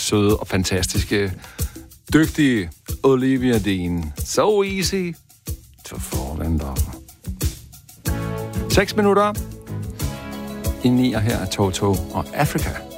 søde og fantastiske, dygtige Olivia Dean. So easy to fall in love. 6 minutter i 9, og her er Toto og Africa.